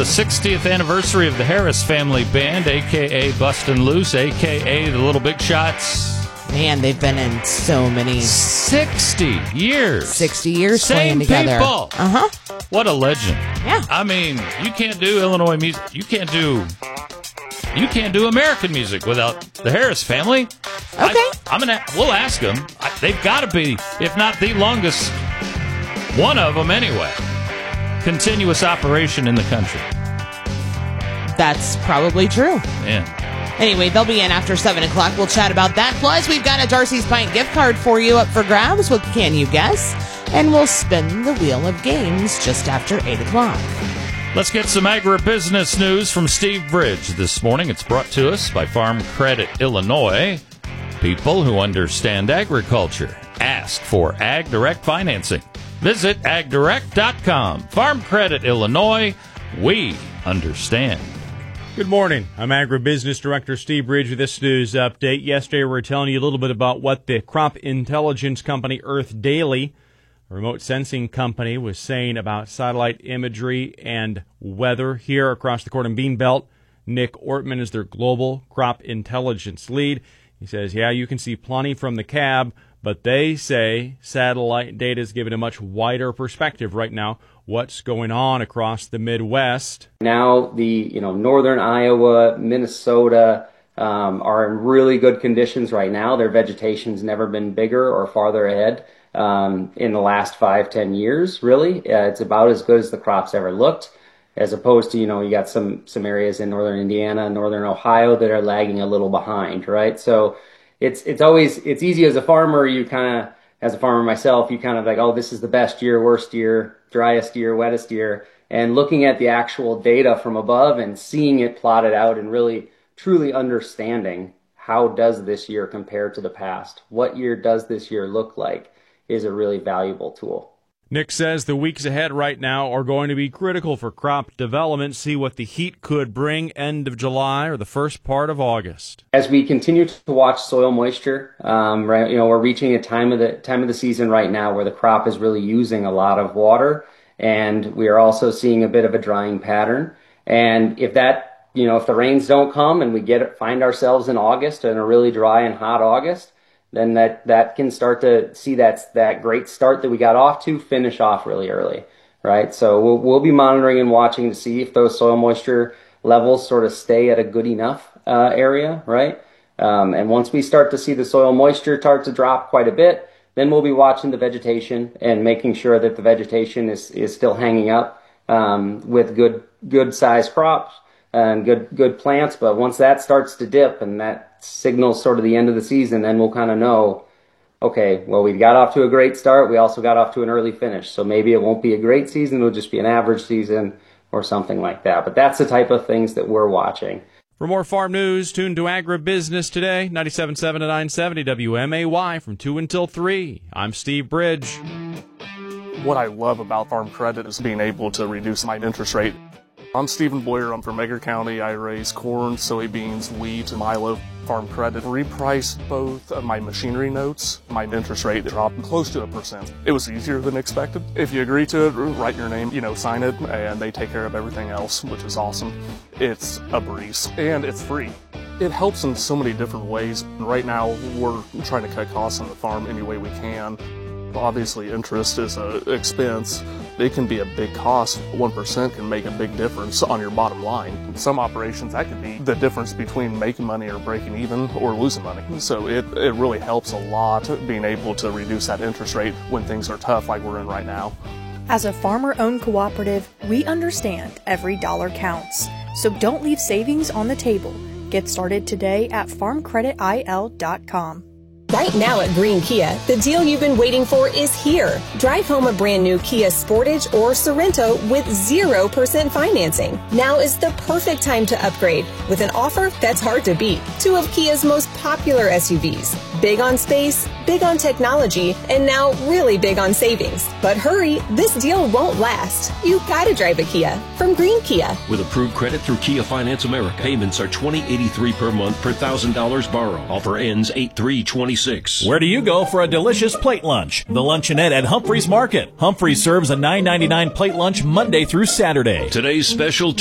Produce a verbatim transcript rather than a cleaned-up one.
the sixtieth anniversary of the Harris Family Band, a k a. Bustin' Loose, a k a the Little Big Shots. Man, they've been in so many. sixty years. sixty years Same playing together. people. Uh-huh. What a legend. Yeah. I mean, you can't do Illinois music. You can't do... You can't do American music without the Harris family. Okay. I, I'm gonna. We'll ask them. I, they've got to be, if not the longest, one of them anyway. Continuous operation in the country. That's probably true. Yeah. Anyway, they'll be in after seven o'clock. We'll chat about that. Plus, we've got a Darcy's Pint gift card for you up for grabs. What can you guess? And we'll spin the wheel of games just after eight o'clock. Let's get some agribusiness news from Steve Bridge this morning. It's brought to us by Farm Credit Illinois. People who understand agriculture. Ask for Ag Direct financing. Visit ag direct dot com. Farm Credit Illinois. We understand. Good morning. I'm Agribusiness Director Steve Bridge with this news update. Yesterday we were telling you a little bit about what the crop intelligence company Earth Daily, a remote sensing company, was saying about satellite imagery and weather here across the corn and bean belt. Nick Ortman is their global crop intelligence lead. He says, yeah, you can see plenty from the cab, but they say satellite data is giving a much wider perspective right now what's going on across the Midwest. Now the, you know, northern Iowa, Minnesota um, are in really good conditions right now. Their vegetation's never been bigger or farther ahead um, in the last five, ten years, really. Uh, it's about as good as the crops ever looked, as opposed to, you know, you got some, some areas in northern Indiana, northern Ohio that are lagging a little behind, right? So it's, it's always, it's easy as a farmer, you kind of, as a farmer myself, you kind of like, oh, this is the best year, worst year, driest year, wettest year. And looking at the actual data from above and seeing it plotted out and really truly understanding how does this year compare to the past, what year does this year look like, is a really valuable tool. Nick says the weeks ahead right now are going to be critical for crop development. See what the heat could bring end of July or the first part of August. As we continue to watch soil moisture, um, right, you know, we're reaching a time of the time of the season right now where the crop is really using a lot of water, and we are also seeing a bit of a drying pattern. And if that, you know, if the rains don't come and we get it, find ourselves in August in a really dry and hot August, then that, that can start to see that, that great start that we got off to finish off really early, right? So we'll, we'll be monitoring and watching to see if those soil moisture levels sort of stay at a good enough uh, area, right? Um, and once we start to see the soil moisture start to drop quite a bit, then we'll be watching the vegetation and making sure that the vegetation is, is still hanging up um, with good, good sized crops and good, good plants. But once that starts to dip and that signals sort of the end of the season, then we'll kind of know, okay, well, we got off to a great start. We also got off to an early finish. So maybe it won't be a great season. It'll just be an average season or something like that. But that's the type of things that we're watching. For more farm news, tune to Agribusiness Today, ninety-seven point seven to nine seventy W M A Y from two until three. I'm Steve Bridge. What I love about Farm Credit is being able to reduce my interest rate. I'm Stephen Boyer. I'm from Edgar County. I raise corn, soybeans, wheat, and milo. Farm Credit repriced both of my machinery notes. My interest rate dropped close to a percent. It was easier than expected. If you agree to it, write your name, you know, sign it, and they take care of everything else, which is awesome. It's a breeze, and it's free. It helps in so many different ways. Right now, we're trying to cut costs on the farm any way we can. Obviously, interest is an expense. It can be a big cost. one percent can make a big difference on your bottom line. In some operations, that could be the difference between making money or breaking even or losing money. So it, it really helps a lot being able to reduce that interest rate when things are tough like we're in right now. As a farmer-owned cooperative, we understand every dollar counts. So don't leave savings on the table. Get started today at farm credit I L dot com. Right now at Green Kia, the deal you've been waiting for is here. Drive home a brand new Kia Sportage or Sorento with zero percent financing. Now is the perfect time to upgrade with an offer that's hard to beat. Two of Kia's most popular S U Vs. Big on space, big on technology, and now really big on savings. But hurry, this deal won't last. You gotta drive a Kia from Green Kia. With approved credit through Kia Finance America, payments are twenty eighty-three per month per one thousand dollars borrow. Offer ends eight three twenty-six. Where do you go for a delicious plate lunch? The Luncheonette at Humphreys Market. Humphreys serves a nine ninety-nine plate lunch Monday through Saturday. Today's special